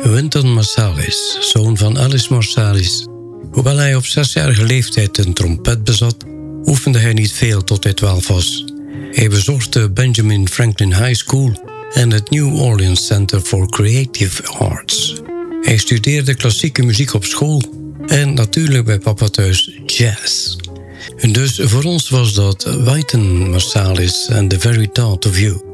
Wynton Marsalis, zoon van Alice Marsalis. Hoewel hij op 6-jarige leeftijd een trompet bezat, oefende hij niet veel tot hij 12 was. Hij bezocht de Benjamin Franklin High School en het New Orleans Center for Creative Arts. Hij studeerde klassieke muziek op school en natuurlijk bij papa thuis jazz. En dus voor ons was dat Wynton Marsalis and the Very Thought of You.